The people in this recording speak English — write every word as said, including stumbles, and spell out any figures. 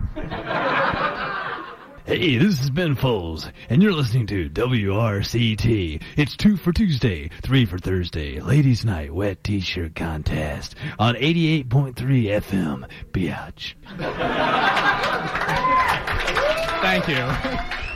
Hey, this is Ben Folds, and you're listening to W R C T. It's two for Tuesday, three for Thursday, Ladies' Night Wet T-Shirt Contest on eighty-eight point three F M. Biatch. Thank you.